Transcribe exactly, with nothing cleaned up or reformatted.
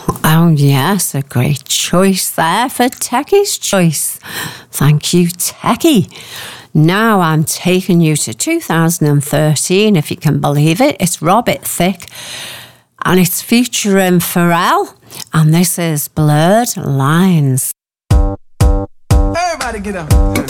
Oh, yes, a great choice there for Techie's choice. Thank you, Techie. Now I'm taking you to two thousand thirteen, if you can believe it. It's Robert Thicke, and it's featuring Pharrell, and this is Blurred Lines. Everybody get up.